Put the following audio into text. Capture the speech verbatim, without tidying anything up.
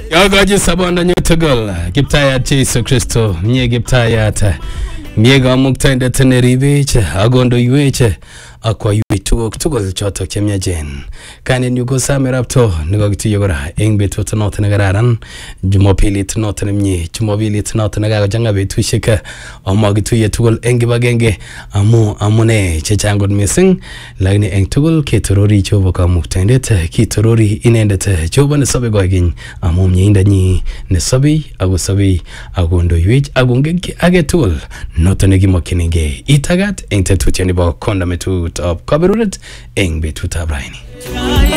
Yagoji sabonda nyotogol Kiptayat Jesu Kristo Mye Kiptayat Mye gamukta inda teneribeche Agondo yueche Akwa yue tugok tugol choto kemya jen Kanin yugo same rapto Nigo gitu yugora Eng betu tanote nagararan Jumapili tanote mnye Jumapili tanote nagago janga betu shika Oma gitu ye tugol engi bagenge Amu amune chechangod missing Lagni eng tugol Ketorori chobo kamukta indete Ketorori inendete Chobo nesabe goigin Amu mnye inda nyi Nesabi Ago sabi Agondo yuech Agongeki age tugol Noto negi mokinige Itagat Eng tetutya nibo konda metu Top Kaberuret Eng betut abraini